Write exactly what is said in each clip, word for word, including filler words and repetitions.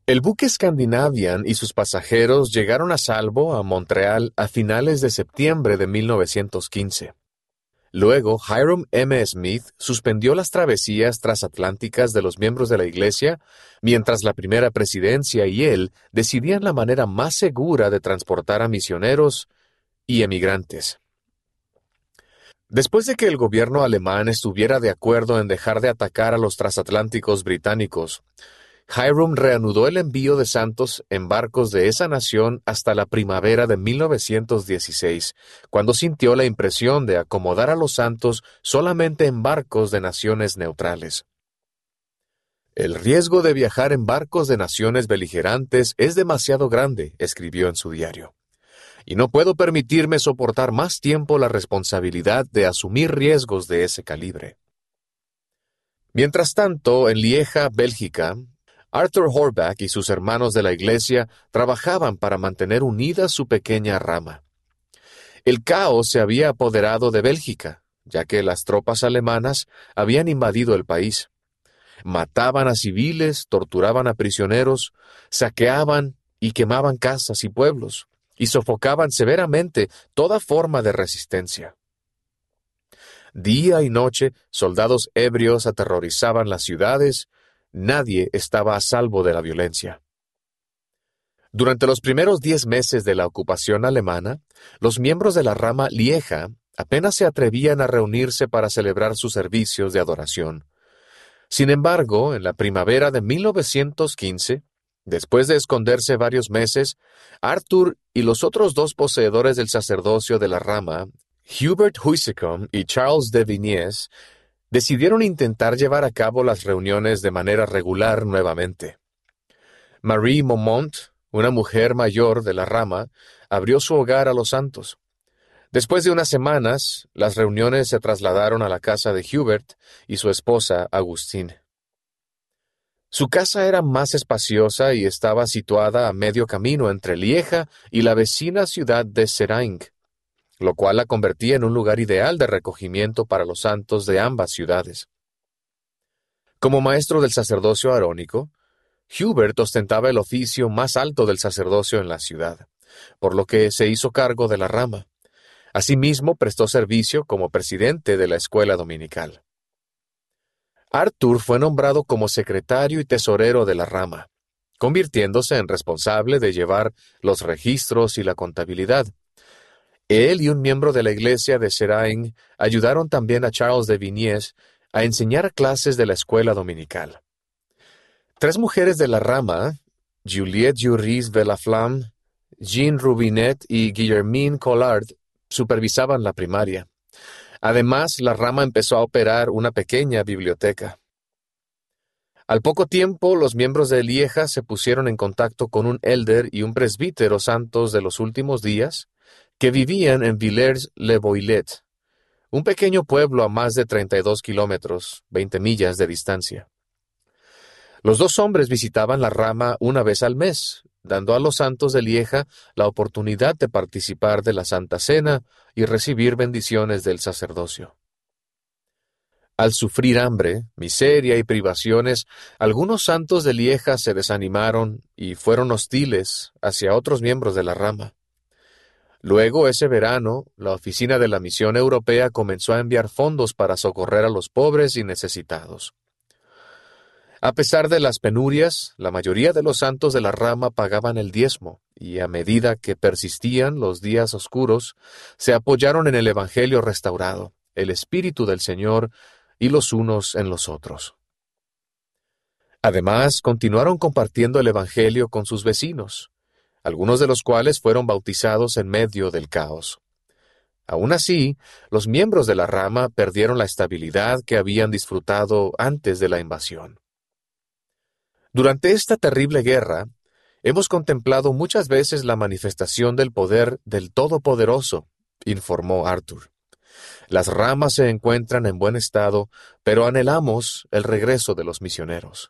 El buque Scandinavian y sus pasajeros llegaron a salvo a Montreal a finales de septiembre de mil novecientos quince. Luego, Hiram M. Smith suspendió las travesías transatlánticas de los miembros de la Iglesia, mientras la primera presidencia y él decidían la manera más segura de transportar a misioneros y emigrantes. Después de que el gobierno alemán estuviera de acuerdo en dejar de atacar a los transatlánticos británicos, Hiram reanudó el envío de santos en barcos de esa nación hasta la primavera de mil novecientos dieciséis, cuando sintió la impresión de acomodar a los santos solamente en barcos de naciones neutrales. El riesgo de viajar en barcos de naciones beligerantes es demasiado grande, escribió en su diario, y no puedo permitirme soportar más tiempo la responsabilidad de asumir riesgos de ese calibre. Mientras tanto, en Lieja, Bélgica, Arthur Horbach y sus hermanos de la Iglesia trabajaban para mantener unida su pequeña rama. El caos se había apoderado de Bélgica, ya que las tropas alemanas habían invadido el país. Mataban a civiles, torturaban a prisioneros, saqueaban y quemaban casas y pueblos, y sofocaban severamente toda forma de resistencia. Día y noche, soldados ebrios aterrorizaban las ciudades. Nadie estaba a salvo de la violencia. Durante los primeros diez meses de la ocupación alemana, los miembros de la rama Lieja apenas se atrevían a reunirse para celebrar sus servicios de adoración. Sin embargo, en la primavera de mil novecientos quince, después de esconderse varios meses, Arthur y los otros dos poseedores del sacerdocio de la rama, Hubert Huysicum y Charles de Vignes, decidieron intentar llevar a cabo las reuniones de manera regular nuevamente. Marie Momont, una mujer mayor de la rama, abrió su hogar a los santos. Después de unas semanas, las reuniones se trasladaron a la casa de Hubert y su esposa, Agustín. Su casa era más espaciosa y estaba situada a medio camino entre Lieja y la vecina ciudad de Seraing, lo cual la convertía en un lugar ideal de recogimiento para los santos de ambas ciudades. Como maestro del sacerdocio arónico, Hubert ostentaba el oficio más alto del sacerdocio en la ciudad, por lo que se hizo cargo de la rama. Asimismo, prestó servicio como presidente de la escuela dominical. Arthur fue nombrado como secretario y tesorero de la rama, convirtiéndose en responsable de llevar los registros y la contabilidad. Él y un miembro de la iglesia de Seraing ayudaron también a Charles de Vignes a enseñar clases de la escuela dominical. Tres mujeres de la rama, Juliette Juris de la Flamme, Jean Rubinet y Guillermine Collard, supervisaban la primaria. Además, la rama empezó a operar una pequeña biblioteca. Al poco tiempo, los miembros de Lieja se pusieron en contacto con un elder y un presbítero santos de los últimos días, que vivían en Villers-le-Bouillet, un pequeño pueblo a más de treinta y dos kilómetros, veinte millas de distancia. Los dos hombres visitaban la rama una vez al mes, dando a los santos de Lieja la oportunidad de participar de la Santa Cena y recibir bendiciones del sacerdocio. Al sufrir hambre, miseria y privaciones, algunos santos de Lieja se desanimaron y fueron hostiles hacia otros miembros de la rama. Luego, ese verano, la oficina de la Misión Europea comenzó a enviar fondos para socorrer a los pobres y necesitados. A pesar de las penurias, la mayoría de los santos de la rama pagaban el diezmo, y a medida que persistían los días oscuros, se apoyaron en el Evangelio restaurado, el Espíritu del Señor y los unos en los otros. Además, continuaron compartiendo el Evangelio con sus vecinos, algunos de los cuales fueron bautizados en medio del caos. Aún así, los miembros de la rama perdieron la estabilidad que habían disfrutado antes de la invasión. Durante esta terrible guerra, hemos contemplado muchas veces la manifestación del poder del Todopoderoso, informó Arthur. Las ramas se encuentran en buen estado, pero anhelamos el regreso de los misioneros.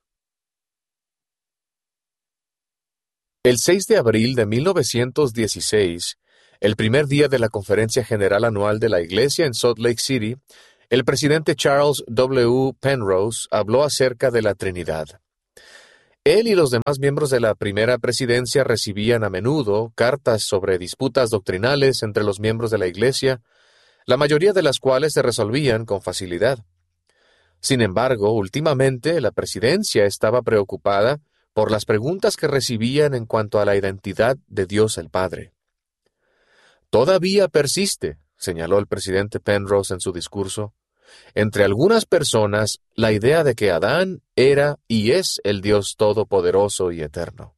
El seis de abril de mil novecientos dieciséis, el primer día de la Conferencia General Anual de la Iglesia en Salt Lake City, el presidente Charles W. Penrose habló acerca de la Trinidad. Él y los demás miembros de la primera presidencia recibían a menudo cartas sobre disputas doctrinales entre los miembros de la Iglesia, la mayoría de las cuales se resolvían con facilidad. Sin embargo, últimamente la presidencia estaba preocupada por las preguntas que recibían en cuanto a la identidad de Dios el Padre. Todavía persiste, señaló el presidente Penrose en su discurso, entre algunas personas la idea de que Adán era y es el Dios todopoderoso y eterno.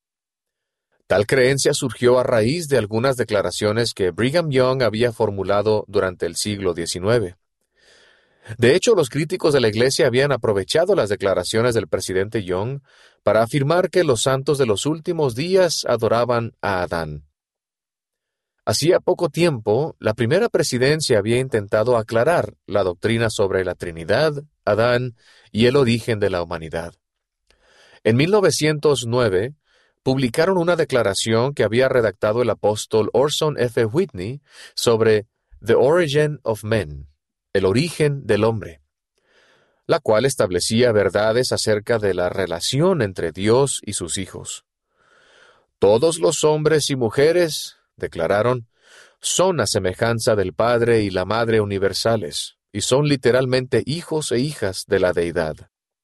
Tal creencia surgió a raíz de algunas declaraciones que Brigham Young había formulado durante el siglo diecinueve. De hecho, los críticos de la Iglesia habían aprovechado las declaraciones del presidente Young para afirmar que los santos de los últimos días adoraban a Adán. Hacía poco tiempo, la primera presidencia había intentado aclarar la doctrina sobre la Trinidad, Adán y el origen de la humanidad. En mil novecientos nueve, publicaron una declaración que había redactado el apóstol Orson F. Whitney sobre The Origin of Men, el origen del hombre, la cual establecía verdades acerca de la relación entre Dios y sus hijos. Todos los hombres y mujeres, declararon, son a semejanza del Padre y la Madre universales, y son literalmente hijos e hijas de la Deidad.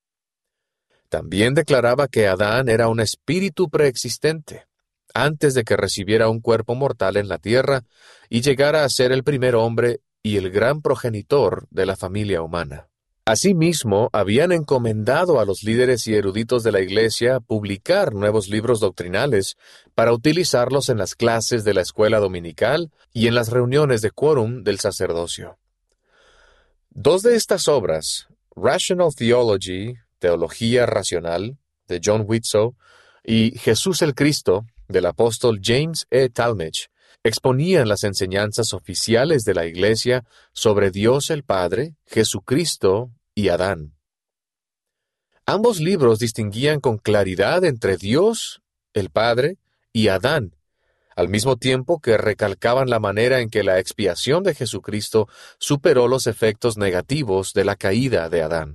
También declaraba que Adán era un espíritu preexistente, antes de que recibiera un cuerpo mortal en la tierra y llegara a ser el primer hombre y el gran progenitor de la familia humana. Asimismo, habían encomendado a los líderes y eruditos de la Iglesia publicar nuevos libros doctrinales para utilizarlos en las clases de la escuela dominical y en las reuniones de quórum del sacerdocio. Dos de estas obras, Rational Theology, Teología Racional, de John Widtsoe, y Jesús el Cristo, del apóstol James E. Talmage, exponían las enseñanzas oficiales de la Iglesia sobre Dios el Padre, Jesucristo y Adán. Ambos libros distinguían con claridad entre Dios, el Padre, y Adán, al mismo tiempo que recalcaban la manera en que la expiación de Jesucristo superó los efectos negativos de la caída de Adán.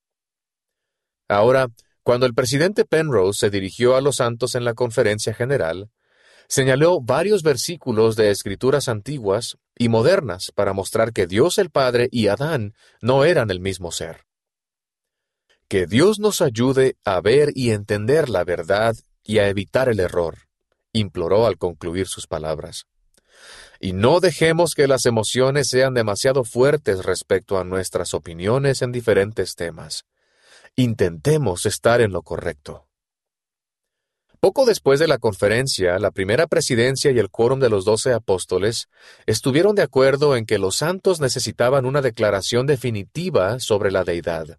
Ahora, cuando el presidente Penrose se dirigió a los santos en la conferencia general, señaló varios versículos de escrituras antiguas y modernas para mostrar que Dios el Padre y Adán no eran el mismo ser. Que Dios nos ayude a ver y entender la verdad y a evitar el error, imploró al concluir sus palabras. Y no dejemos que las emociones sean demasiado fuertes respecto a nuestras opiniones en diferentes temas. Intentemos estar en lo correcto. Poco después de la conferencia, la primera presidencia y el quórum de los doce apóstoles estuvieron de acuerdo en que los santos necesitaban una declaración definitiva sobre la deidad.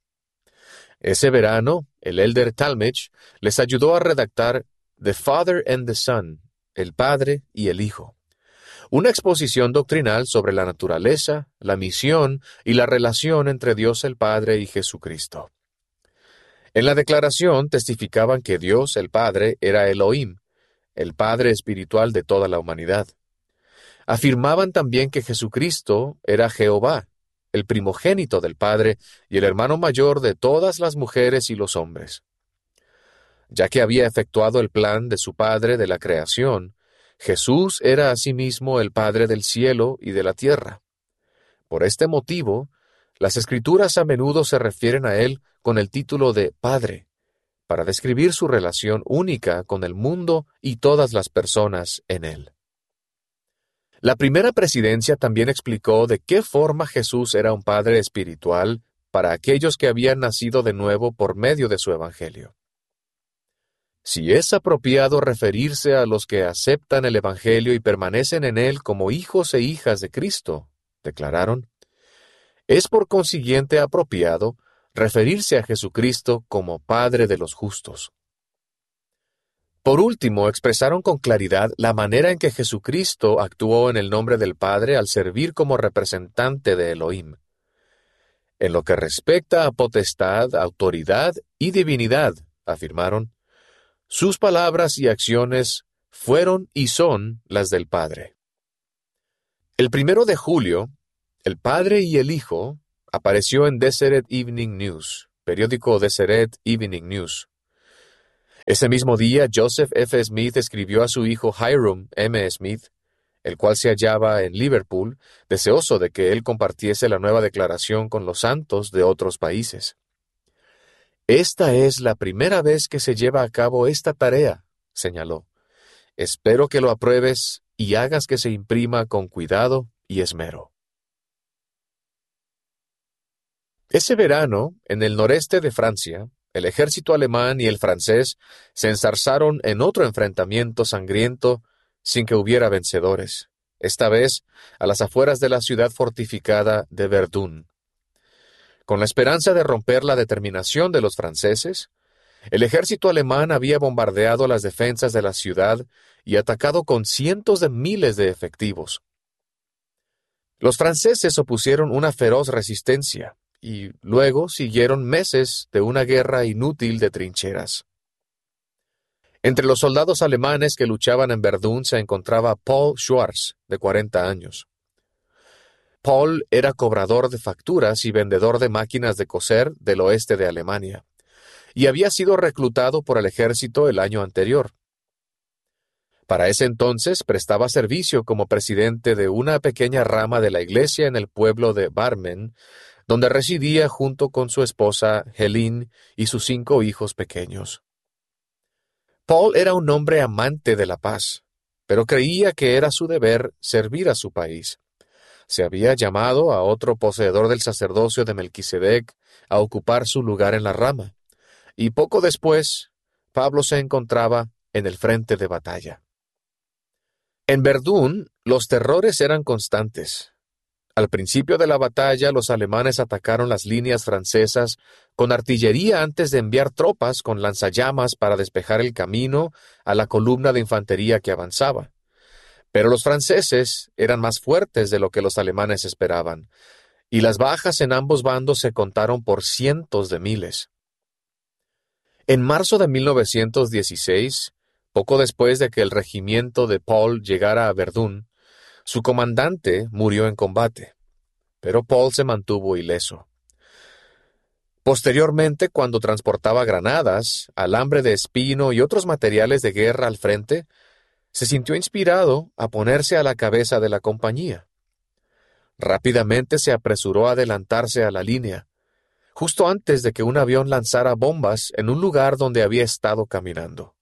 Ese verano, el elder Talmage les ayudó a redactar The Father and the Son, el Padre y el Hijo, una exposición doctrinal sobre la naturaleza, la misión y la relación entre Dios el Padre y Jesucristo. En la declaración testificaban que Dios el Padre era Elohim, el Padre espiritual de toda la humanidad. Afirmaban también que Jesucristo era Jehová, el primogénito del Padre y el hermano mayor de todas las mujeres y los hombres. Ya que había efectuado el plan de su Padre de la creación, Jesús era asimismo el Padre del cielo y de la tierra. Por este motivo, las Escrituras a menudo se refieren a él con el título de Padre, para describir su relación única con el mundo y todas las personas en él. La primera presidencia también explicó de qué forma Jesús era un Padre espiritual para aquellos que habían nacido de nuevo por medio de su Evangelio. Si es apropiado referirse a los que aceptan el Evangelio y permanecen en él como hijos e hijas de Cristo, declararon, es por consiguiente apropiado referirse a Jesucristo como Padre de los justos. Por último, expresaron con claridad la manera en que Jesucristo actuó en el nombre del Padre al servir como representante de Elohim. En lo que respecta a potestad, autoridad y divinidad, afirmaron, sus palabras y acciones fueron y son las del Padre. El primero de julio, el Padre y el Hijo apareció en Deseret Evening News, periódico Deseret Evening News, Ese mismo día, Joseph F. Smith escribió a su hijo Hiram M. Smith, el cual se hallaba en Liverpool, deseoso de que él compartiese la nueva declaración con los santos de otros países. «Esta es la primera vez que se lleva a cabo esta tarea», señaló. «Espero que lo apruebes y hagas que se imprima con cuidado y esmero». Ese verano, en el noreste de Francia, el ejército alemán y el francés se enzarzaron en otro enfrentamiento sangriento sin que hubiera vencedores, esta vez a las afueras de la ciudad fortificada de Verdún. Con la esperanza de romper la determinación de los franceses, el ejército alemán había bombardeado las defensas de la ciudad y atacado con cientos de miles de efectivos. Los franceses opusieron una feroz resistencia, y luego siguieron meses de una guerra inútil de trincheras. Entre los soldados alemanes que luchaban en Verdún se encontraba Paul Schwarz, de cuarenta años. Paul era cobrador de facturas y vendedor de máquinas de coser del oeste de Alemania, y había sido reclutado por el ejército el año anterior. Para ese entonces prestaba servicio como presidente de una pequeña rama de la iglesia en el pueblo de Barmen, donde residía junto con su esposa Helene y sus cinco hijos pequeños. Paul era un hombre amante de la paz, pero creía que era su deber servir a su país. Se había llamado a otro poseedor del sacerdocio de Melquisedec a ocupar su lugar en la rama, y poco después Pablo se encontraba en el frente de batalla. En Verdún, los terrores eran constantes. Al principio de la batalla, los alemanes atacaron las líneas francesas con artillería antes de enviar tropas con lanzallamas para despejar el camino a la columna de infantería que avanzaba. Pero los franceses eran más fuertes de lo que los alemanes esperaban, y las bajas en ambos bandos se contaron por cientos de miles. En marzo de mil novecientos dieciséis, poco después de que el regimiento de Paul llegara a Verdún, su comandante murió en combate, pero Paul se mantuvo ileso. Posteriormente, cuando transportaba granadas, alambre de espino y otros materiales de guerra al frente, se sintió inspirado a ponerse a la cabeza de la compañía. Rápidamente se apresuró a adelantarse a la línea, justo antes de que un avión lanzara bombas en un lugar donde había estado caminando.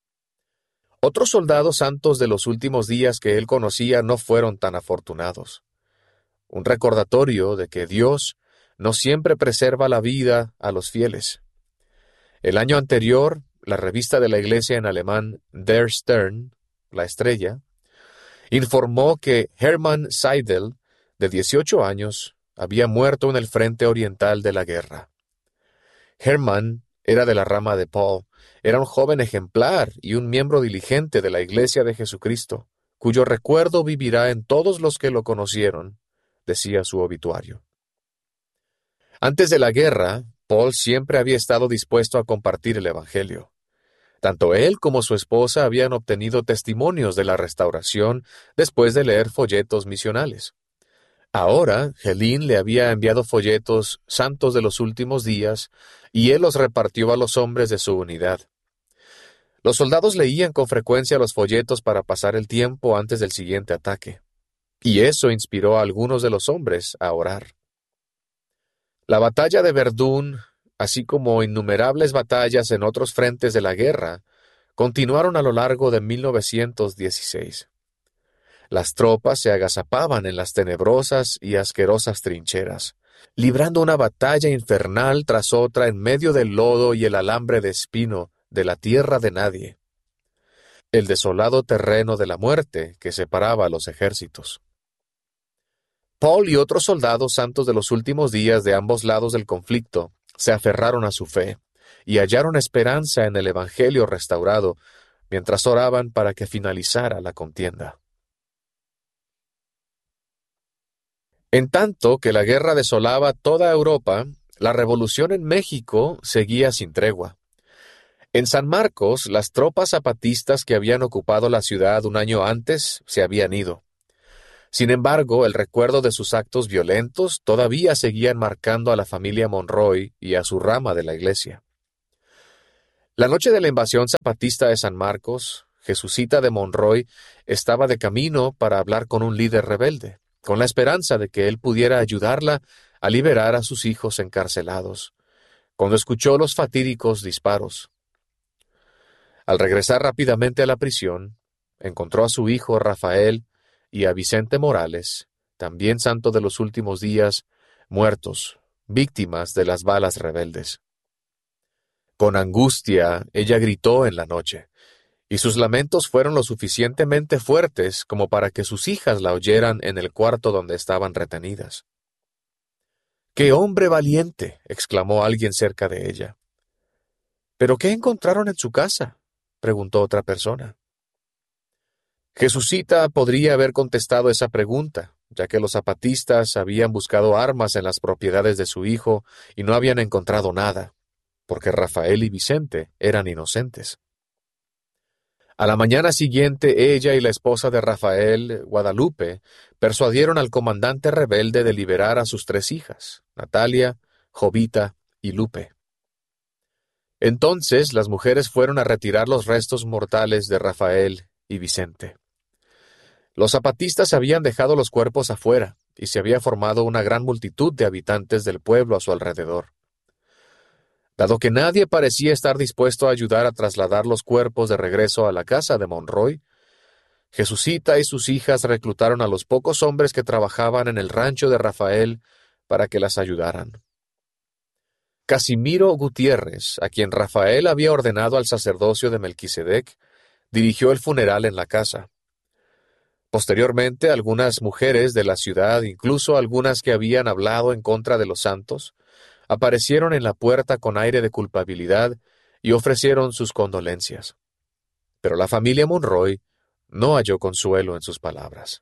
Otros soldados santos de los últimos días que él conocía no fueron tan afortunados. Un recordatorio de que Dios no siempre preserva la vida a los fieles. El año anterior, la revista de la iglesia en alemán Der Stern, La Estrella, informó que Hermann Seidel, de dieciocho años, había muerto en el frente oriental de la guerra. Hermann era de la rama de Paul, era un joven ejemplar y un miembro diligente de la Iglesia de Jesucristo, cuyo recuerdo vivirá en todos los que lo conocieron, decía su obituario. Antes de la guerra, Paul siempre había estado dispuesto a compartir el Evangelio. Tanto él como su esposa habían obtenido testimonios de la restauración después de leer folletos misionales. Ahora, Helene le había enviado folletos santos de los últimos días y él los repartió a los hombres de su unidad. Los soldados leían con frecuencia los folletos para pasar el tiempo antes del siguiente ataque, y eso inspiró a algunos de los hombres a orar. La batalla de Verdún, así como innumerables batallas en otros frentes de la guerra, continuaron a lo largo de mil novecientos dieciséis. Las tropas se agazapaban en las tenebrosas y asquerosas trincheras, librando una batalla infernal tras otra en medio del lodo y el alambre de espino de la tierra de nadie, el desolado terreno de la muerte que separaba a los ejércitos. Paul y otros soldados santos de los últimos días de ambos lados del conflicto se aferraron a su fe y hallaron esperanza en el Evangelio restaurado mientras oraban para que finalizara la contienda. En tanto que la guerra desolaba toda Europa, la revolución en México seguía sin tregua. En San Marcos, las tropas zapatistas que habían ocupado la ciudad un año antes se habían ido. Sin embargo, el recuerdo de sus actos violentos todavía seguían marcando a la familia Monroy y a su rama de la iglesia. La noche de la invasión zapatista de San Marcos, Jesucita de Monroy estaba de camino para hablar con un líder rebelde, con la esperanza de que él pudiera ayudarla a liberar a sus hijos encarcelados, cuando escuchó los fatídicos disparos. Al regresar rápidamente a la prisión, encontró a su hijo Rafael y a Vicente Morales, también santo de los últimos días, muertos, víctimas de las balas rebeldes. Con angustia, ella gritó en la noche, y sus lamentos fueron lo suficientemente fuertes como para que sus hijas la oyeran en el cuarto donde estaban retenidas. ¡Qué hombre valiente! Exclamó alguien cerca de ella. ¿Pero qué encontraron en su casa? Preguntó otra persona. Jesucita podría haber contestado esa pregunta, ya que los zapatistas habían buscado armas en las propiedades de su hijo y no habían encontrado nada, porque Rafael y Vicente eran inocentes. A la mañana siguiente, ella y la esposa de Rafael, Guadalupe, persuadieron al comandante rebelde de liberar a sus tres hijas, Natalia, Jovita y Lupe. Entonces las mujeres fueron a retirar los restos mortales de Rafael y Vicente. Los zapatistas habían dejado los cuerpos afuera, y se había formado una gran multitud de habitantes del pueblo a su alrededor. Dado que nadie parecía estar dispuesto a ayudar a trasladar los cuerpos de regreso a la casa de Monroy, Jesucita y sus hijas reclutaron a los pocos hombres que trabajaban en el rancho de Rafael para que las ayudaran. Casimiro Gutiérrez, a quien Rafael había ordenado al sacerdocio de Melquisedec, dirigió el funeral en la casa. Posteriormente, algunas mujeres de la ciudad, incluso algunas que habían hablado en contra de los santos, aparecieron en la puerta con aire de culpabilidad y ofrecieron sus condolencias. Pero la familia Monroy no halló consuelo en sus palabras.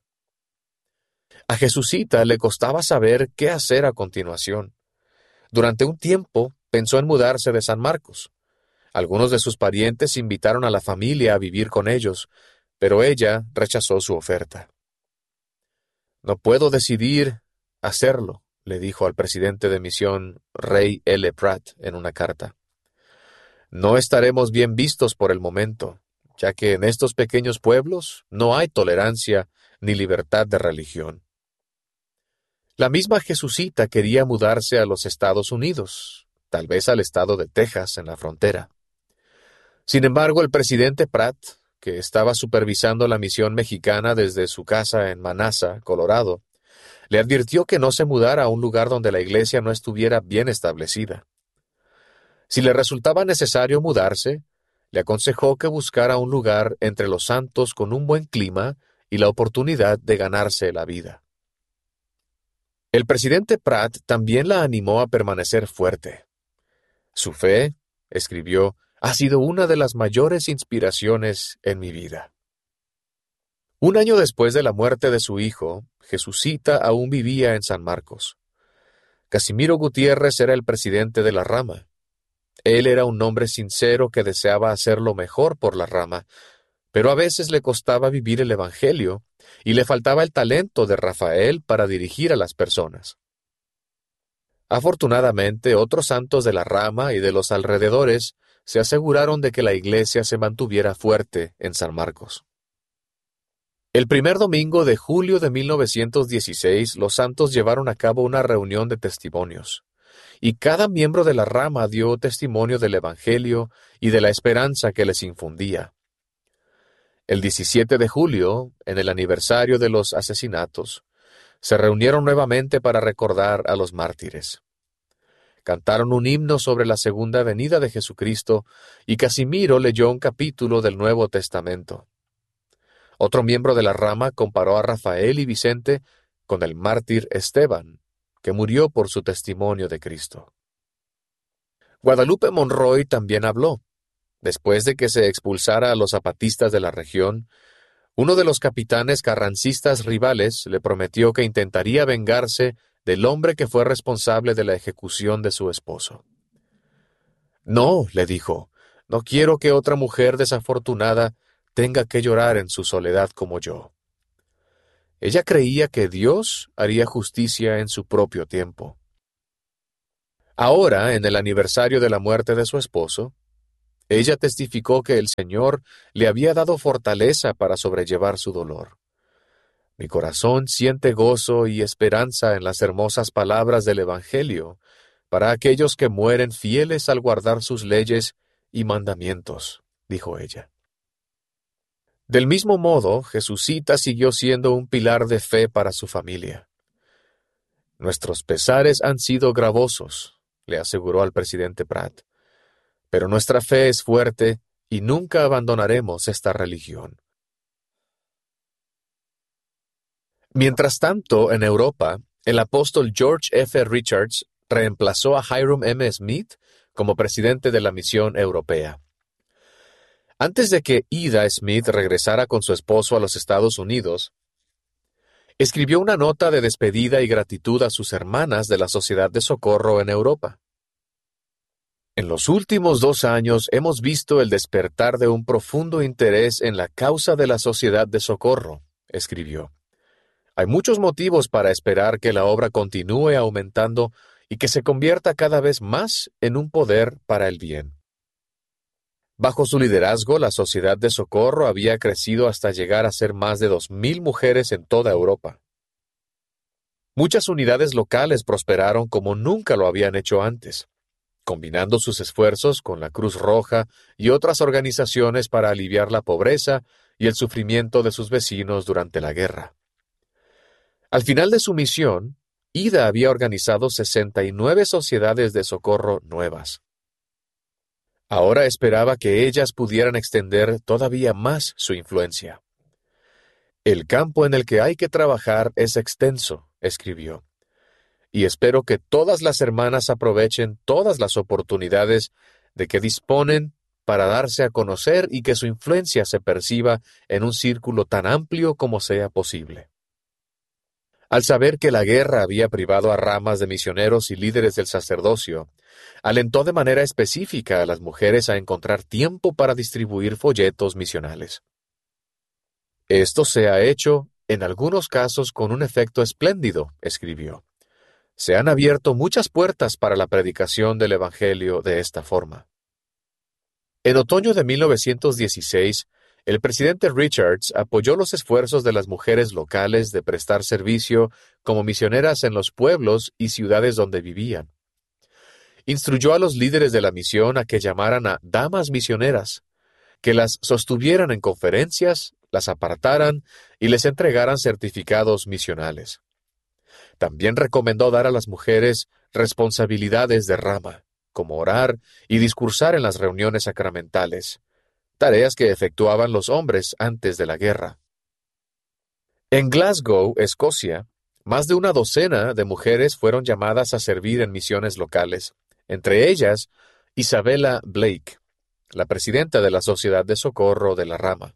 A Jesucita le costaba saber qué hacer a continuación. Durante un tiempo pensó en mudarse de San Marcos. Algunos de sus parientes invitaron a la familia a vivir con ellos, pero ella rechazó su oferta. No puedo decidir hacerlo, le dijo al presidente de misión Ray L. Pratt en una carta. No estaremos bien vistos por el momento, ya que en estos pequeños pueblos no hay tolerancia ni libertad de religión. La misma Jesucita quería mudarse a los Estados Unidos, tal vez al estado de Texas en la frontera. Sin embargo, el presidente Pratt, que estaba supervisando la misión mexicana desde su casa en Manassas, Colorado, le advirtió que no se mudara a un lugar donde la iglesia no estuviera bien establecida. Si le resultaba necesario mudarse, le aconsejó que buscara un lugar entre los santos con un buen clima y la oportunidad de ganarse la vida. El presidente Pratt también la animó a permanecer fuerte. Su fe, escribió, ha sido una de las mayores inspiraciones en mi vida. Un año después de la muerte de su hijo, Jesucita aún vivía en San Marcos. Casimiro Gutiérrez era el presidente de la rama. Él era un hombre sincero que deseaba hacer lo mejor por la rama, pero a veces le costaba vivir el Evangelio y le faltaba el talento de Rafael para dirigir a las personas. Afortunadamente, otros santos de la rama y de los alrededores se aseguraron de que la iglesia se mantuviera fuerte en San Marcos. El primer domingo de julio de mil novecientos dieciséis, los santos llevaron a cabo una reunión de testimonios, y cada miembro de la rama dio testimonio del Evangelio y de la esperanza que les infundía. El diecisiete de julio, en el aniversario de los asesinatos, se reunieron nuevamente para recordar a los mártires. Cantaron un himno sobre la segunda venida de Jesucristo y Casimiro leyó un capítulo del Nuevo Testamento. Otro miembro de la rama comparó a Rafael y Vicente con el mártir Esteban, que murió por su testimonio de Cristo. Guadalupe Monroy también habló. Después de que se expulsara a los zapatistas de la región, uno de los capitanes carrancistas rivales le prometió que intentaría vengarse del hombre que fue responsable de la ejecución de su esposo. No, le dijo, no quiero que otra mujer desafortunada tenga que llorar en su soledad como yo. Ella creía que Dios haría justicia en su propio tiempo. Ahora, en el aniversario de la muerte de su esposo, Ella testificó que el Señor le había dado fortaleza para sobrellevar su dolor. Mi corazón siente gozo y esperanza en las hermosas palabras del Evangelio para aquellos que mueren fieles al guardar sus leyes y mandamientos, dijo ella. Del mismo modo, Jesucita siguió siendo un pilar de fe para su familia. Nuestros pesares han sido gravosos, le aseguró al presidente Pratt, pero nuestra fe es fuerte y nunca abandonaremos esta religión. Mientras tanto, en Europa, el apóstol George F. Richards reemplazó a Hyrum M. Smith como presidente de la misión europea. Antes de que Ida Smith regresara con su esposo a los Estados Unidos, escribió una nota de despedida y gratitud a sus hermanas de la Sociedad de Socorro en Europa. En los últimos dos años hemos visto el despertar de un profundo interés en la causa de la Sociedad de Socorro, escribió. Hay muchos motivos para esperar que la obra continúe aumentando y que se convierta cada vez más en un poder para el bien. Bajo su liderazgo, la Sociedad de Socorro había crecido hasta llegar a ser más de dos mil mujeres en toda Europa. Muchas unidades locales prosperaron como nunca lo habían hecho antes, combinando sus esfuerzos con la Cruz Roja y otras organizaciones para aliviar la pobreza y el sufrimiento de sus vecinos durante la guerra. Al final de su misión, Ida había organizado sesenta y nueve sociedades de socorro nuevas. Ahora esperaba que ellas pudieran extender todavía más su influencia. El campo en el que hay que trabajar es extenso, escribió, y espero que todas las hermanas aprovechen todas las oportunidades de que disponen para darse a conocer y que su influencia se perciba en un círculo tan amplio como sea posible. Al saber que la guerra había privado a ramas de misioneros y líderes del sacerdocio, alentó de manera específica a las mujeres a encontrar tiempo para distribuir folletos misionales. Esto se ha hecho, en algunos casos, con un efecto espléndido, escribió. Se han abierto muchas puertas para la predicación del Evangelio de esta forma. En otoño de mil novecientos dieciséis, el presidente Richards apoyó los esfuerzos de las mujeres locales de prestar servicio como misioneras en los pueblos y ciudades donde vivían. Instruyó a los líderes de la misión a que llamaran a damas misioneras, que las sostuvieran en conferencias, las apartaran y les entregaran certificados misionales. También recomendó dar a las mujeres responsabilidades de rama, como orar y discursar en las reuniones sacramentales, tareas que efectuaban los hombres antes de la guerra. En Glasgow, Escocia, más de una docena de mujeres fueron llamadas a servir en misiones locales, entre ellas Isabella Blake, la presidenta de la Sociedad de Socorro de la Rama.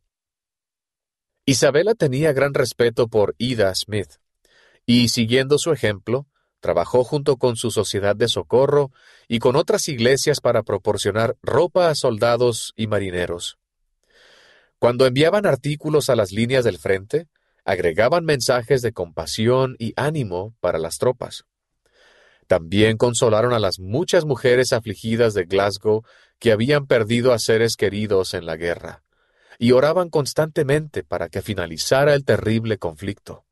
Isabella tenía gran respeto por Ida Smith, y siguiendo su ejemplo, trabajó junto con su Sociedad de Socorro y con otras iglesias para proporcionar ropa a soldados y marineros. Cuando enviaban artículos a las líneas del frente, agregaban mensajes de compasión y ánimo para las tropas. También consolaron a las muchas mujeres afligidas de Glasgow que habían perdido a seres queridos en la guerra, y oraban constantemente para que finalizara el terrible conflicto.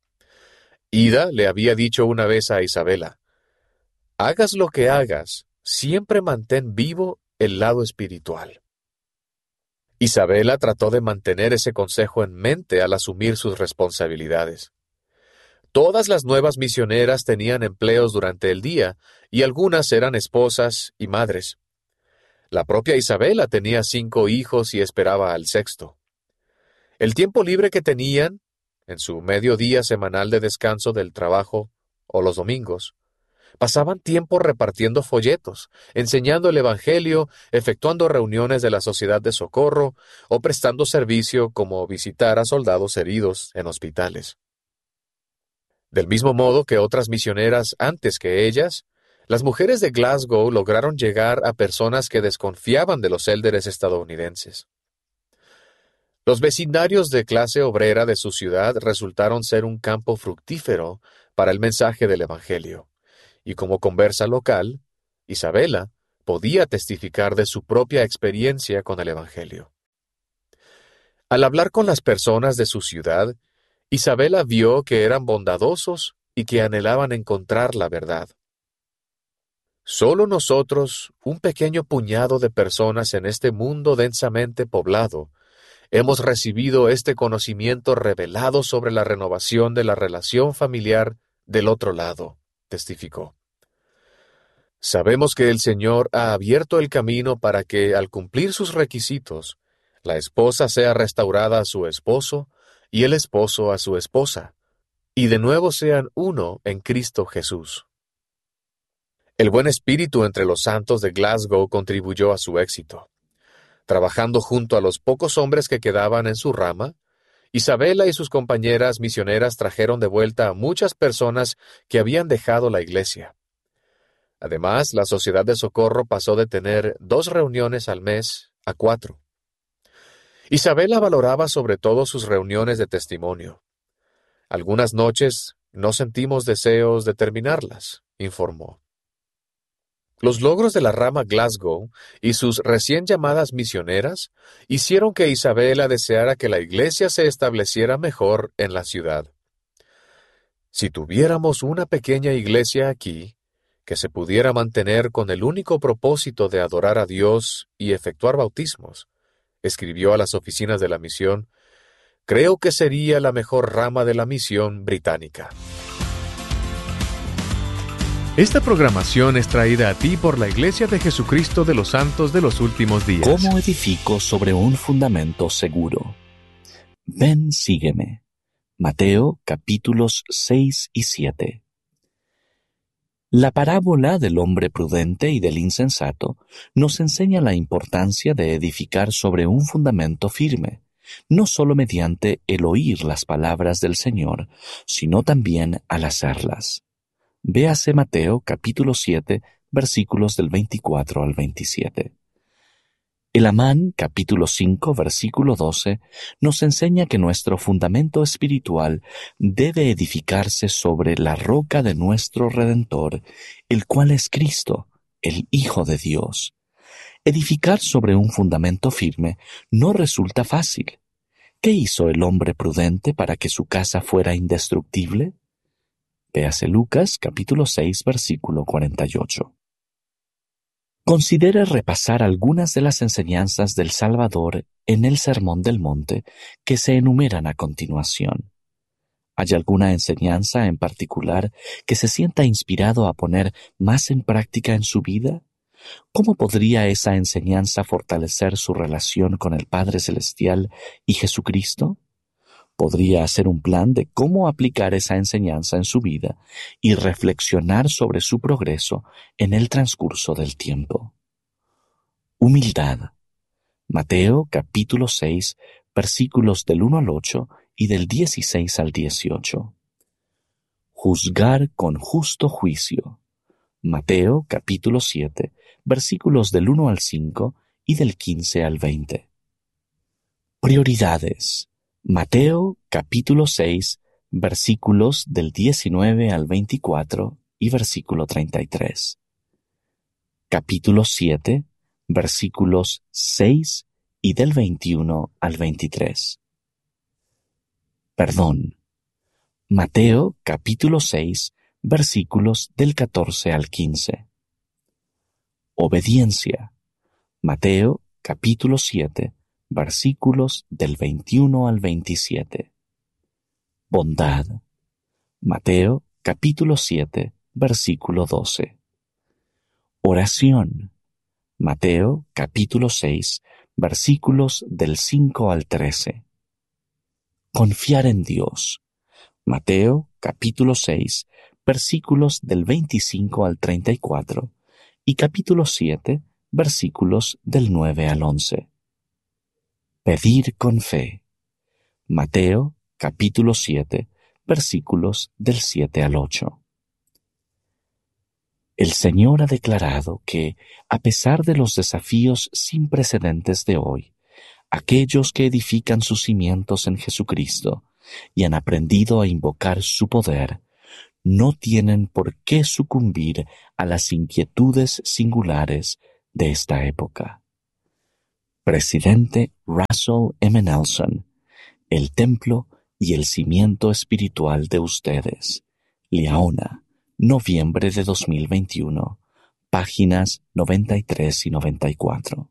Ida le había dicho una vez a Isabella, «Hagas lo que hagas, siempre mantén vivo el lado espiritual». Isabella trató de mantener ese consejo en mente al asumir sus responsabilidades. Todas las nuevas misioneras tenían empleos durante el día, y algunas eran esposas y madres. La propia Isabella tenía cinco hijos y esperaba al sexto. El tiempo libre que tenían, en su mediodía semanal de descanso del trabajo o los domingos, pasaban tiempo repartiendo folletos, enseñando el Evangelio, efectuando reuniones de la Sociedad de Socorro o prestando servicio como visitar a soldados heridos en hospitales. Del mismo modo que otras misioneras antes que ellas, las mujeres de Glasgow lograron llegar a personas que desconfiaban de los élderes estadounidenses. Los vecindarios de clase obrera de su ciudad resultaron ser un campo fructífero para el mensaje del Evangelio, y como conversa local, Isabella podía testificar de su propia experiencia con el Evangelio. Al hablar con las personas de su ciudad, Isabela vio que eran bondadosos y que anhelaban encontrar la verdad. Solo nosotros, un pequeño puñado de personas en este mundo densamente poblado, hemos recibido este conocimiento revelado sobre la renovación de la relación familiar del otro lado, testificó. Sabemos que el Señor ha abierto el camino para que, al cumplir sus requisitos, la esposa sea restaurada a su esposo y el esposo a su esposa, y de nuevo sean uno en Cristo Jesús. El buen espíritu entre los santos de Glasgow contribuyó a su éxito. Trabajando junto a los pocos hombres que quedaban en su rama, Isabela y sus compañeras misioneras trajeron de vuelta a muchas personas que habían dejado la iglesia. Además, la Sociedad de Socorro pasó de tener dos reuniones al mes a cuatro. Isabela valoraba sobre todo sus reuniones de testimonio. Algunas noches no sentimos deseos de terminarlas, informó. Los logros de la rama Glasgow y sus recién llamadas misioneras hicieron que Isabela deseara que la iglesia se estableciera mejor en la ciudad. Si tuviéramos una pequeña iglesia aquí, que se pudiera mantener con el único propósito de adorar a Dios y efectuar bautismos, escribió a las oficinas de la misión, creo que sería la mejor rama de la misión británica. Esta programación es traída a ti por la Iglesia de Jesucristo de los Santos de los Últimos Días. ¿Cómo edifico sobre un fundamento seguro? Ven, sígueme. Mateo capítulos seis y siete. La parábola del hombre prudente y del insensato nos enseña la importancia de edificar sobre un fundamento firme, no solo mediante el oír las palabras del Señor, sino también al hacerlas. Véase Mateo capítulo siete, versículos del veinticuatro al veintisiete. El Amán capítulo cinco, versículo doce, nos enseña que nuestro fundamento espiritual debe edificarse sobre la roca de nuestro Redentor, el cual es Cristo, el Hijo de Dios. Edificar sobre un fundamento firme no resulta fácil. ¿Qué hizo el hombre prudente para que su casa fuera indestructible? Véase Lucas capítulo seis, versículo cuarenta y ocho. Considere repasar algunas de las enseñanzas del Salvador en el Sermón del Monte que se enumeran a continuación. ¿Hay alguna enseñanza en particular que se sienta inspirado a poner más en práctica en su vida? ¿Cómo podría esa enseñanza fortalecer su relación con el Padre Celestial y Jesucristo? Podría hacer un plan de cómo aplicar esa enseñanza en su vida y reflexionar sobre su progreso en el transcurso del tiempo. Humildad. Mateo capítulo seis, versículos del uno al ocho y del dieciséis al dieciocho. Juzgar con justo juicio. Mateo capítulo siete, versículos del uno al cinco y del quince al veinte. Prioridades. Mateo capítulo seis, versículos del diecinueve al veinticuatro y versículo treinta y tres. Capítulo siete, versículos seis y del veintiuno al veintitrés. Perdón. Mateo capítulo seis, versículos del catorce al quince. Obediencia. Mateo capítulo siete, versículos del veintiuno al veintisiete. Bondad. Mateo capítulo siete, versículo doce. Oración. Mateo capítulo seis, versículos del cinco al trece. Confiar en Dios. Mateo capítulo seis, versículos del veinticinco al treinta y cuatro y capítulo siete, versículos del nueve al once. Pedir con fe. Mateo capítulo siete, versículos del siete al ocho. El Señor ha declarado que, a pesar de los desafíos sin precedentes de hoy, aquellos que edifican sus cimientos en Jesucristo y han aprendido a invocar su poder, no tienen por qué sucumbir a las inquietudes singulares de esta época. Presidente Russell M. Nelson, el templo y el cimiento espiritual de ustedes. Liaona, noviembre de dos mil veintiuno, páginas noventa y tres y noventa y cuatro.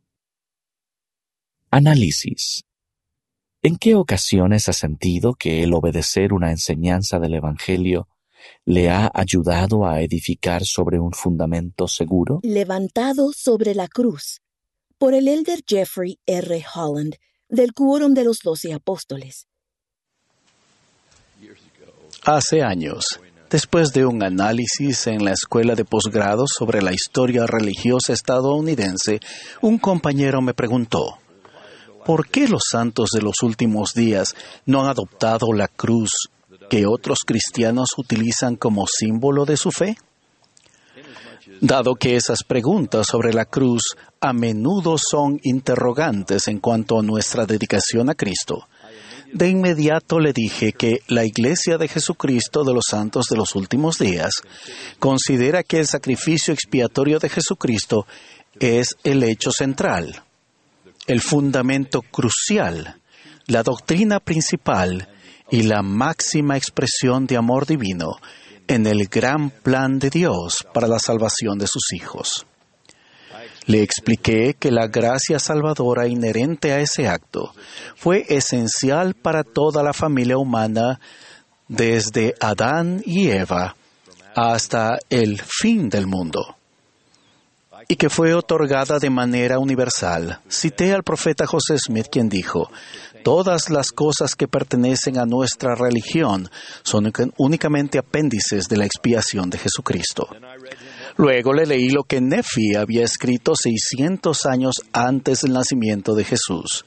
Análisis. ¿En qué ocasiones ha sentido que el obedecer una enseñanza del Evangelio le ha ayudado a edificar sobre un fundamento seguro? Levantado sobre la cruz, por el elder Jeffrey R. Holland, del Quórum de los Doce Apóstoles. Hace años, después de un análisis en la escuela de posgrado sobre la historia religiosa estadounidense, un compañero me preguntó, ¿por qué los santos de los últimos días no han adoptado la cruz que otros cristianos utilizan como símbolo de su fe? Dado que esas preguntas sobre la cruz a menudo son interrogantes en cuanto a nuestra dedicación a Cristo, de inmediato le dije que la Iglesia de Jesucristo de los Santos de los Últimos Días considera que el sacrificio expiatorio de Jesucristo es el hecho central, el fundamento crucial, la doctrina principal y la máxima expresión de amor divino en el gran plan de Dios para la salvación de sus hijos. Le expliqué que la gracia salvadora inherente a ese acto fue esencial para toda la familia humana desde Adán y Eva hasta el fin del mundo, y que fue otorgada de manera universal. Cité al profeta José Smith, quien dijo, «Todas las cosas que pertenecen a nuestra religión son únicamente apéndices de la expiación de Jesucristo». Luego le leí lo que Nefi había escrito seiscientos años antes del nacimiento de Jesús.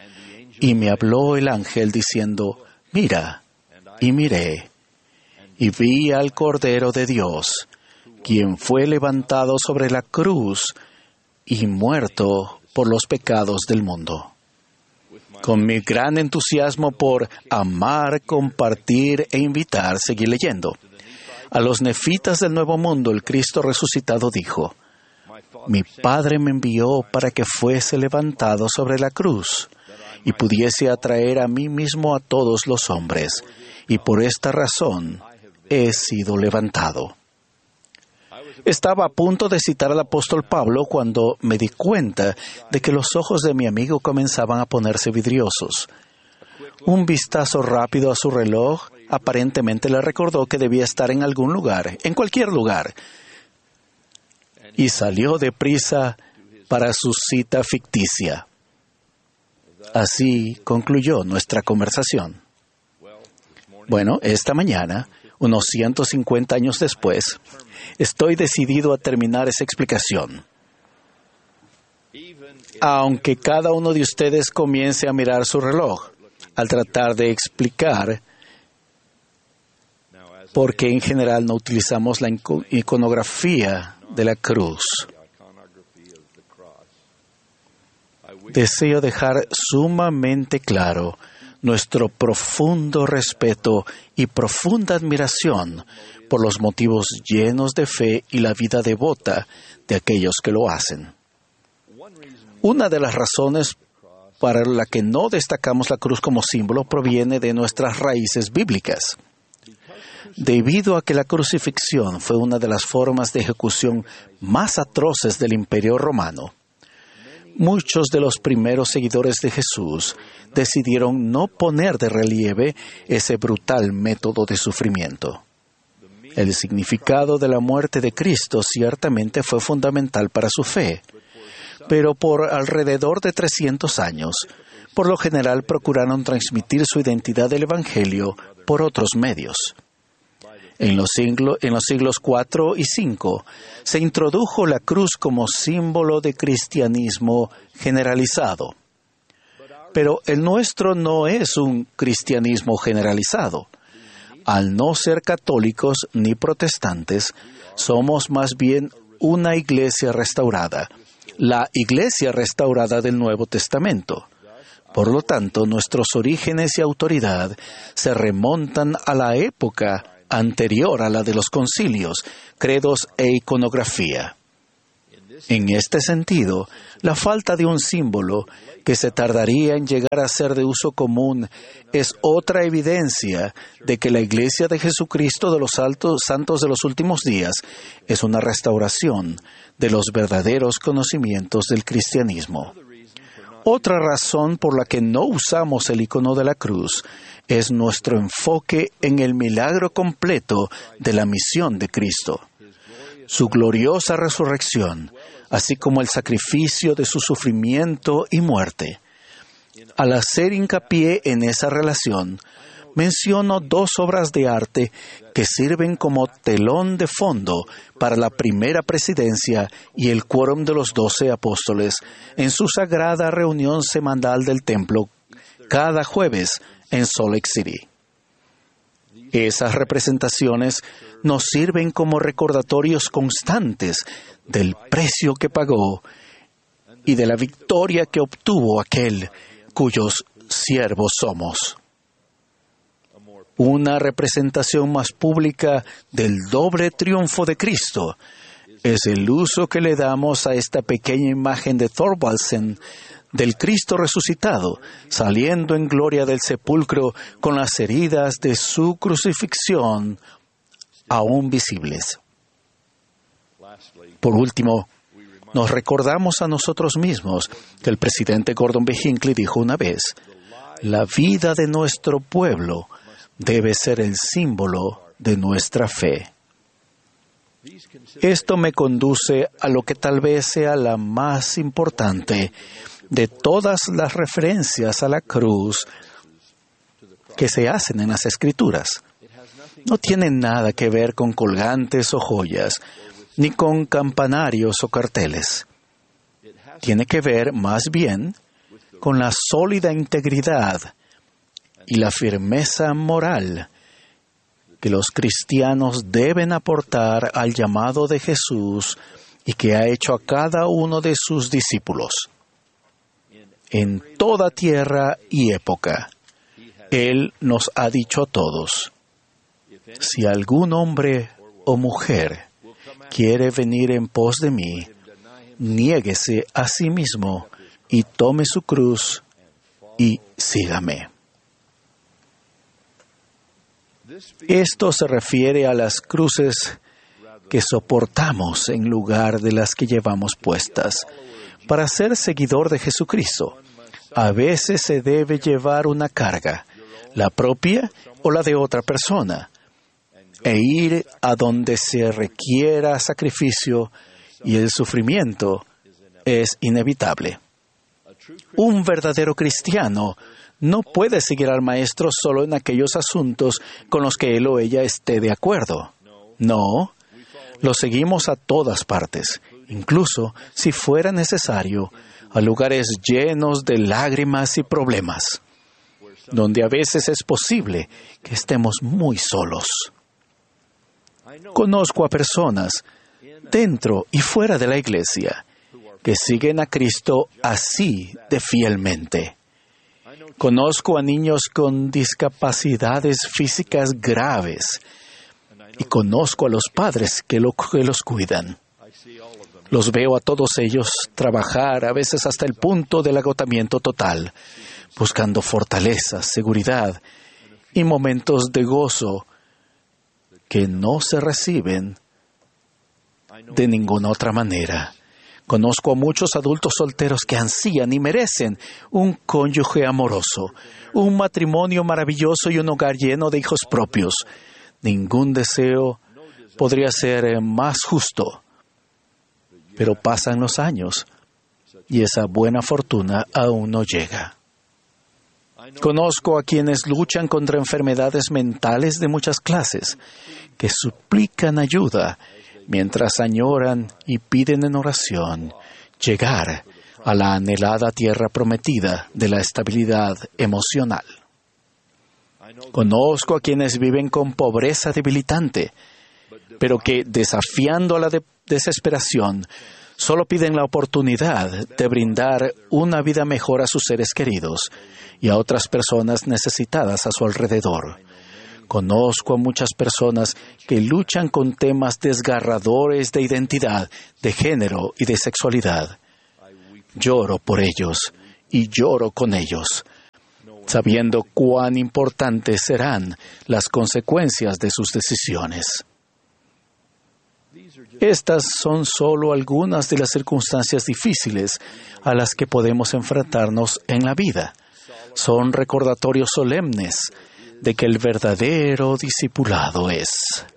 Y me habló el ángel diciendo, «Mira, y miré, y vi al Cordero de Dios, quien fue levantado sobre la cruz y muerto por los pecados del mundo». Con mi gran entusiasmo por amar, compartir e invitar, seguí leyendo. A los nefitas del Nuevo Mundo, el Cristo resucitado dijo, «Mi Padre me envió para que fuese levantado sobre la cruz y pudiese atraer a mí mismo a todos los hombres, y por esta razón he sido levantado». Estaba a punto de citar al apóstol Pablo cuando me di cuenta de que los ojos de mi amigo comenzaban a ponerse vidriosos. Un vistazo rápido a su reloj aparentemente le recordó que debía estar en algún lugar, en cualquier lugar, y salió deprisa para su cita ficticia. Así concluyó nuestra conversación. Bueno, esta mañana, unos ciento cincuenta años después, estoy decidido a terminar esa explicación. Aunque cada uno de ustedes comience a mirar su reloj, al tratar de explicar por qué en general no utilizamos la iconografía de la cruz. Deseo dejar sumamente claro nuestro profundo respeto y profunda admiración por los motivos llenos de fe y la vida devota de aquellos que lo hacen. Una de las razones para la que no destacamos la cruz como símbolo proviene de nuestras raíces bíblicas. Debido a que la crucifixión fue una de las formas de ejecución más atroces del Imperio Romano, muchos de los primeros seguidores de Jesús decidieron no poner de relieve ese brutal método de sufrimiento. El significado de la muerte de Cristo ciertamente fue fundamental para su fe, pero por alrededor de trescientos años, por lo general procuraron transmitir su identidad del Evangelio por otros medios. En los, siglo, en los siglos cuatro y cinco se introdujo la cruz como símbolo de cristianismo generalizado. Pero el nuestro no es un cristianismo generalizado. Al no ser católicos ni protestantes, somos más bien una iglesia restaurada, la iglesia restaurada del Nuevo Testamento. Por lo tanto, nuestros orígenes y autoridad se remontan a la época anterior a la de los concilios, credos e iconografía. En este sentido, la falta de un símbolo que se tardaría en llegar a ser de uso común es otra evidencia de que la Iglesia de Jesucristo de los Altos Santos de los Últimos Días es una restauración de los verdaderos conocimientos del cristianismo. Otra razón por la que no usamos el icono de la cruz es nuestro enfoque en el milagro completo de la misión de Cristo. Su gloriosa resurrección, así como el sacrificio de su sufrimiento y muerte. Al hacer hincapié en esa relación, menciono dos obras de arte que sirven como telón de fondo para la primera presidencia y el quórum de los doce apóstoles en su sagrada reunión semanal del templo cada jueves en Salt Lake City. Esas representaciones nos sirven como recordatorios constantes del precio que pagó y de la victoria que obtuvo aquel cuyos siervos somos. Una representación más pública del doble triunfo de Cristo es el uso que le damos a esta pequeña imagen de Thorvaldsen del Cristo resucitado, saliendo en gloria del sepulcro con las heridas de su crucifixión aún visibles. Por último, nos recordamos a nosotros mismos que el presidente Gordon B. Hinckley dijo una vez: la vida de nuestro pueblo debe ser el símbolo de nuestra fe. Esto me conduce a lo que tal vez sea la más importante de todas las referencias a la cruz que se hacen en las Escrituras. No tiene nada que ver con colgantes o joyas, ni con campanarios o carteles. Tiene que ver, más bien, con la sólida integridad y la firmeza moral que los cristianos deben aportar al llamado de Jesús y que ha hecho a cada uno de sus discípulos. En toda tierra y época, Él nos ha dicho a todos: si algún hombre o mujer quiere venir en pos de mí, niéguese a sí mismo y tome su cruz y sígame. Esto se refiere a las cruces que soportamos en lugar de las que llevamos puestas. Para ser seguidor de Jesucristo, a veces se debe llevar una carga, la propia o la de otra persona, e ir a donde se requiera sacrificio y el sufrimiento es inevitable. Un verdadero cristiano no puede seguir al Maestro solo en aquellos asuntos con los que él o ella esté de acuerdo. No, lo seguimos a todas partes, incluso si fuera necesario, a lugares llenos de lágrimas y problemas, donde a veces es posible que estemos muy solos. Conozco a personas, dentro y fuera de la iglesia, que siguen a Cristo así de fielmente. Conozco a niños con discapacidades físicas graves y conozco a los padres que, lo, que los cuidan. Los veo a todos ellos trabajar, a veces hasta el punto del agotamiento total, buscando fortaleza, seguridad y momentos de gozo que no se reciben de ninguna otra manera. Conozco a muchos adultos solteros que ansían y merecen un cónyuge amoroso, un matrimonio maravilloso y un hogar lleno de hijos propios. Ningún deseo podría ser más justo. Pero pasan los años y esa buena fortuna aún no llega. Conozco a quienes luchan contra enfermedades mentales de muchas clases, que suplican ayuda mientras añoran y piden en oración llegar a la anhelada tierra prometida de la estabilidad emocional. Conozco a quienes viven con pobreza debilitante, pero que, desafiando a la de- desesperación, solo piden la oportunidad de brindar una vida mejor a sus seres queridos y a otras personas necesitadas a su alrededor. Conozco a muchas personas que luchan con temas desgarradores de identidad, de género y de sexualidad. Lloro por ellos y lloro con ellos, sabiendo cuán importantes serán las consecuencias de sus decisiones. Estas son solo algunas de las circunstancias difíciles a las que podemos enfrentarnos en la vida. Son recordatorios solemnes de que el verdadero discipulado es.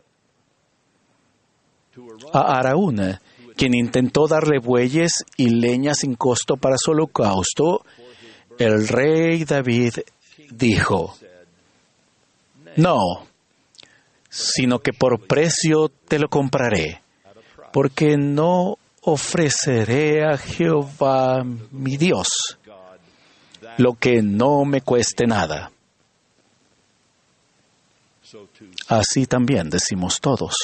A Araúna, quien intentó darle bueyes y leña sin costo para su holocausto, el rey David dijo: «No, sino que por precio te lo compraré, porque no ofreceré a Jehová mi Dios lo que no me cueste nada». Así también decimos todos.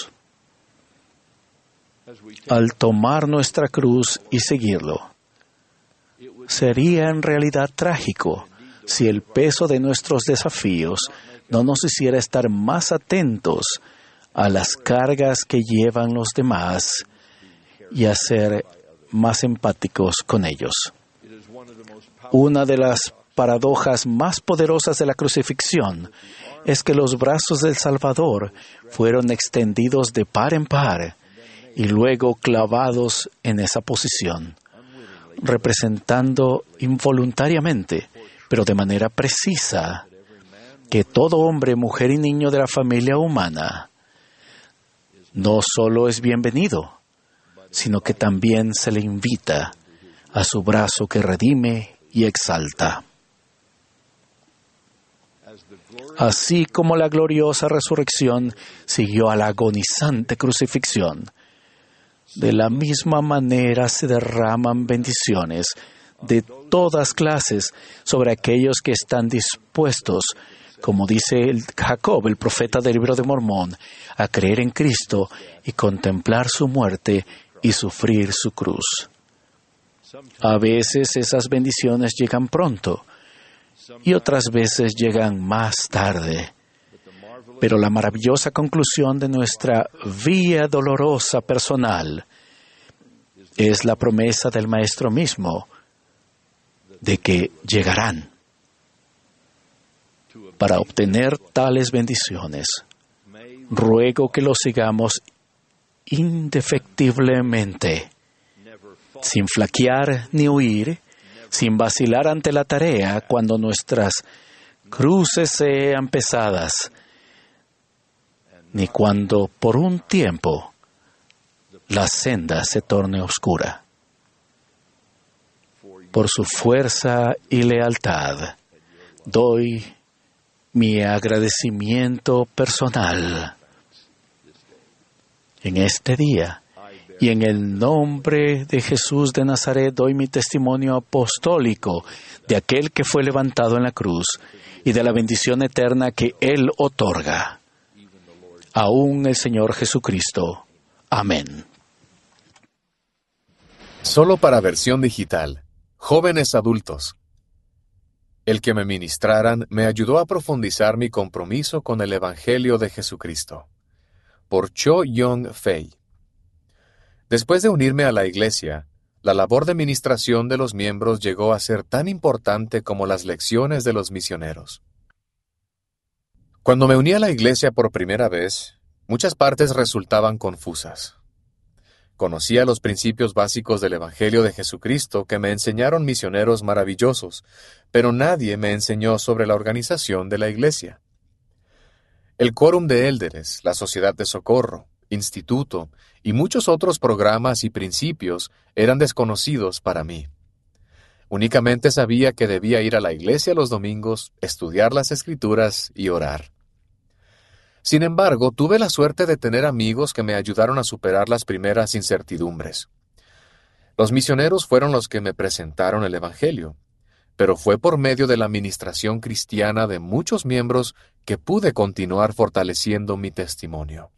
Al tomar nuestra cruz y seguirlo, sería en realidad trágico si el peso de nuestros desafíos no nos hiciera estar más atentos a las cargas que llevan los demás y a ser más empáticos con ellos. Una de las paradojas más poderosas de la crucifixión es que los brazos del Salvador fueron extendidos de par en par y luego clavados en esa posición, representando involuntariamente, pero de manera precisa, que todo hombre, mujer y niño de la familia humana no solo es bienvenido, sino que también se le invita a su brazo que redime y exalta. Así como la gloriosa resurrección siguió a la agonizante crucifixión, de la misma manera se derraman bendiciones de todas clases sobre aquellos que están dispuestos, como dice el Jacob, el profeta del Libro de Mormón, a creer en Cristo y contemplar su muerte y sufrir su cruz. A veces esas bendiciones llegan pronto y otras veces llegan más tarde. Pero la maravillosa conclusión de nuestra vía dolorosa personal es la promesa del Maestro mismo de que llegarán. Para obtener tales bendiciones, ruego que lo sigamos indefectiblemente, sin flaquear ni huir, sin vacilar ante la tarea cuando nuestras cruces sean pesadas, ni cuando por un tiempo la senda se torne oscura. Por su fuerza y lealtad, doy mi agradecimiento personal en este día, y en el nombre de Jesús de Nazaret doy mi testimonio apostólico de aquel que fue levantado en la cruz y de la bendición eterna que Él otorga. Aún el Señor Jesucristo. Amén. Solo para versión digital. Jóvenes adultos. El que me ministraran me ayudó a profundizar mi compromiso con el Evangelio de Jesucristo. Por Cho Young Fei. Después de unirme a la iglesia, la labor de ministración de los miembros llegó a ser tan importante como las lecciones de los misioneros. Cuando me uní a la iglesia por primera vez, muchas partes resultaban confusas. Conocía los principios básicos del Evangelio de Jesucristo que me enseñaron misioneros maravillosos, pero nadie me enseñó sobre la organización de la iglesia. El Quórum de Élderes, la Sociedad de Socorro, Instituto y muchos otros programas y principios eran desconocidos para mí. Únicamente sabía que debía ir a la iglesia los domingos, estudiar las Escrituras y orar. Sin embargo, tuve la suerte de tener amigos que me ayudaron a superar las primeras incertidumbres. Los misioneros fueron los que me presentaron el Evangelio, pero fue por medio de la ministración cristiana de muchos miembros que pude continuar fortaleciendo mi testimonio.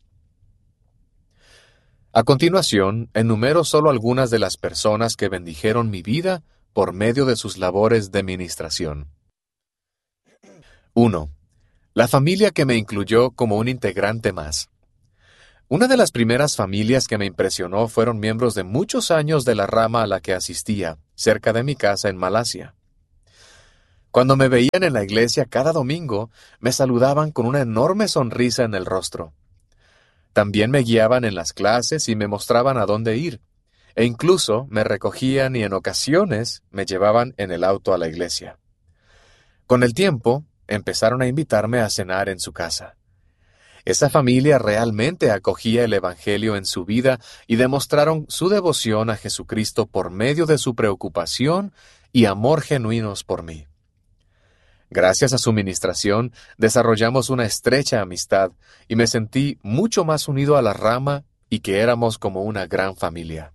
A continuación, enumero solo algunas de las personas que bendijeron mi vida por medio de sus labores de ministración. uno. La familia que me incluyó como un integrante más. Una de las primeras familias que me impresionó fueron miembros de muchos años de la rama a la que asistía, cerca de mi casa en Malasia. Cuando me veían en la iglesia cada domingo, me saludaban con una enorme sonrisa en el rostro. También me guiaban en las clases y me mostraban a dónde ir, e incluso me recogían y en ocasiones me llevaban en el auto a la iglesia. Con el tiempo, empezaron a invitarme a cenar en su casa. Esa familia realmente acogía el Evangelio en su vida y demostraron su devoción a Jesucristo por medio de su preocupación y amor genuinos por mí. Gracias a su ministración, desarrollamos una estrecha amistad y me sentí mucho más unido a la rama y que éramos como una gran familia.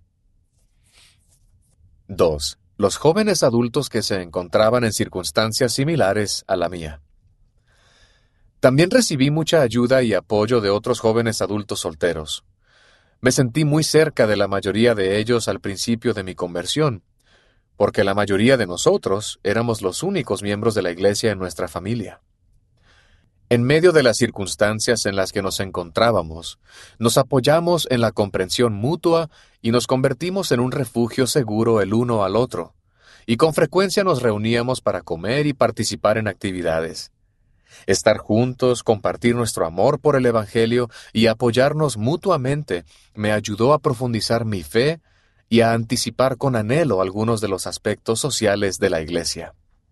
dos. Los jóvenes adultos que se encontraban en circunstancias similares a la mía. También recibí mucha ayuda y apoyo de otros jóvenes adultos solteros. Me sentí muy cerca de la mayoría de ellos al principio de mi conversión, porque la mayoría de nosotros éramos los únicos miembros de la iglesia en nuestra familia. En medio de las circunstancias en las que nos encontrábamos, nos apoyamos en la comprensión mutua y nos convertimos en un refugio seguro el uno al otro, y con frecuencia nos reuníamos para comer y participar en actividades. Estar juntos, compartir nuestro amor por el Evangelio y apoyarnos mutuamente me ayudó a profundizar mi fe y a anticipar con anhelo algunos de los aspectos sociales de la iglesia.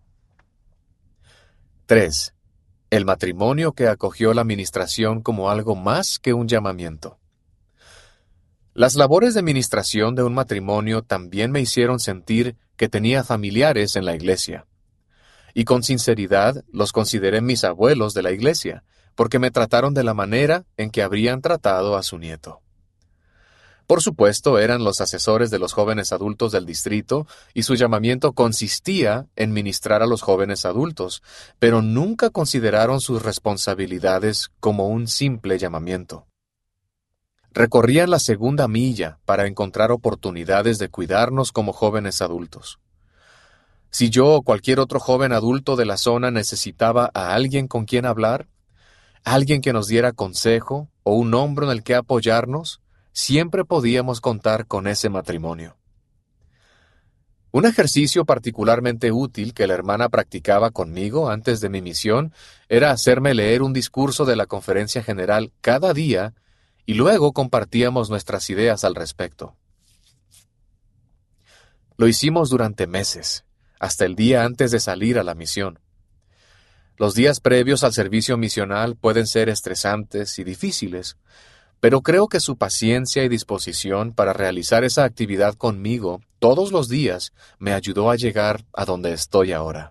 tres. El matrimonio que acogió la ministración como algo más que un llamamiento. Las labores de ministración de un matrimonio también me hicieron sentir que tenía familiares en la iglesia. Y con sinceridad los consideré mis abuelos de la iglesia, porque me trataron de la manera en que habrían tratado a su nieto. Por supuesto, eran los asesores de los jóvenes adultos del distrito, y su llamamiento consistía en ministrar a los jóvenes adultos, pero nunca consideraron sus responsabilidades como un simple llamamiento. Recorrían la segunda milla para encontrar oportunidades de cuidarnos como jóvenes adultos. Si yo o cualquier otro joven adulto de la zona necesitaba a alguien con quien hablar, alguien que nos diera consejo o un hombro en el que apoyarnos, siempre podíamos contar con ese matrimonio. Un ejercicio particularmente útil que la hermana practicaba conmigo antes de mi misión era hacerme leer un discurso de la conferencia general cada día y luego compartíamos nuestras ideas al respecto. Lo hicimos durante meses, hasta el día antes de salir a la misión. Los días previos al servicio misional pueden ser estresantes y difíciles, pero creo que su paciencia y disposición para realizar esa actividad conmigo todos los días me ayudó a llegar a donde estoy ahora.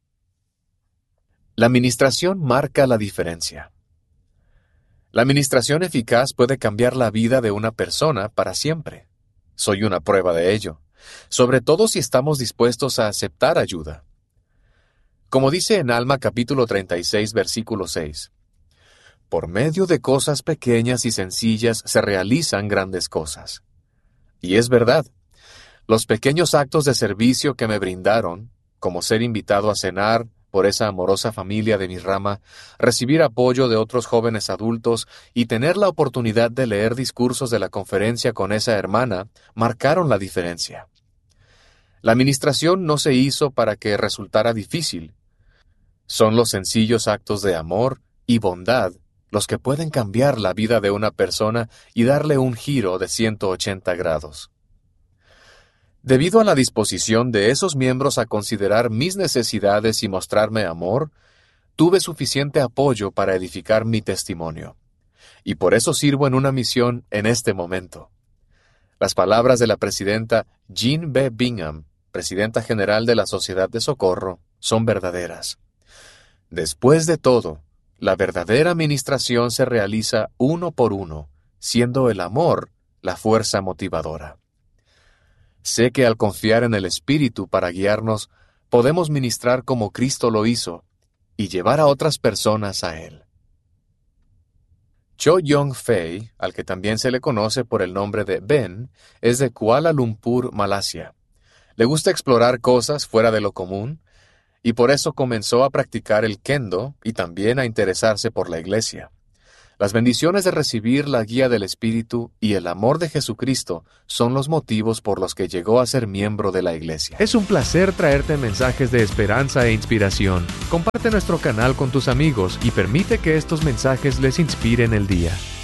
La ministración marca la diferencia. La ministración eficaz puede cambiar la vida de una persona para siempre. Soy una prueba de ello, sobre todo si estamos dispuestos a aceptar ayuda. Como dice en Alma capítulo treinta y seis, versículo seis, por medio de cosas pequeñas y sencillas se realizan grandes cosas. Y es verdad, los pequeños actos de servicio que me brindaron, como ser invitado a cenar por esa amorosa familia de mi rama, recibir apoyo de otros jóvenes adultos y tener la oportunidad de leer discursos de la conferencia con esa hermana, marcaron la diferencia. La ministración no se hizo para que resultara difícil. Son los sencillos actos de amor y bondad los que pueden cambiar la vida de una persona y darle un giro de ciento ochenta grados. Debido a la disposición de esos miembros a considerar mis necesidades y mostrarme amor, tuve suficiente apoyo para edificar mi testimonio. Y por eso sirvo en una misión en este momento. Las palabras de la presidenta Jean B. Bingham, presidenta general de la Sociedad de Socorro, son verdaderas. Después de todo, la verdadera ministración se realiza uno por uno, siendo el amor la fuerza motivadora. Sé que al confiar en el Espíritu para guiarnos, podemos ministrar como Cristo lo hizo y llevar a otras personas a Él. Cho Yong Fei, al que también se le conoce por el nombre de Ben, es de Kuala Lumpur, Malasia. Le gusta explorar cosas fuera de lo común y por eso comenzó a practicar el kendo y también a interesarse por la iglesia. Las bendiciones de recibir la guía del Espíritu y el amor de Jesucristo son los motivos por los que llegó a ser miembro de la iglesia. Es un placer traerte mensajes de esperanza e inspiración. Comparte nuestro canal con tus amigos y permite que estos mensajes les inspiren el día.